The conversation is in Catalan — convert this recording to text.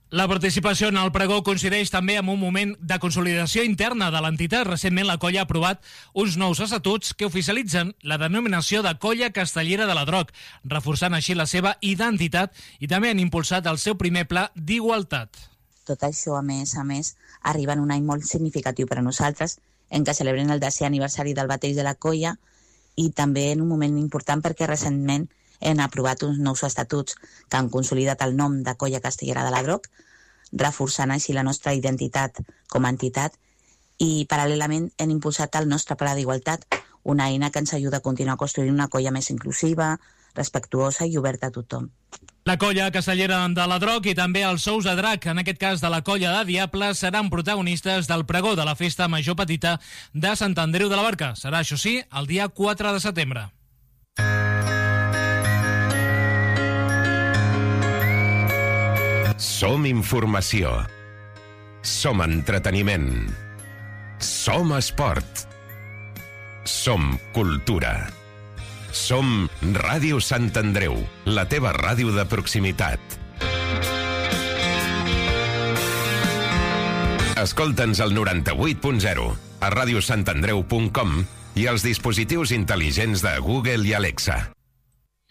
La participació en el pregó coincideix també amb un moment de consolidació interna de l'entitat. Recentment la colla ha aprovat uns nous estatuts que oficialitzen la denominació de Colla Castellera de la Droc, reforçant així la seva identitat, i també han impulsat el seu primer pla d'igualtat. Tot això, a més, arriba en un any molt significatiu per a nosaltres, en què celebrem el 10è aniversari del bateix de la colla, i també en un moment important perquè recentment hem aprovat uns nous estatuts que han consolidat el nom de Colla Castellera de la Droc, reforçant així la nostra identitat com a entitat, i paral·lelament hem impulsat el nostre pla d'igualtat, una eina que ens ajuda a continuar construint una colla més inclusiva, respectuosa i oberta a tothom. La Colla Castellera de la Droc i també els Sous de Drac, en aquest cas de la Colla de Diables, seran protagonistes del pregó de la Festa Major Petita de Sant Andreu de la Barca. Serà, això sí, el dia 4 de setembre. Som informació. Som entreteniment. Som esport. Som cultura. Som Ràdio Sant Andreu, la teva ràdio de proximitat. Escolta'ns al 98.0, a radiosantandreu.com i als dispositius intel·ligents de Google i Alexa.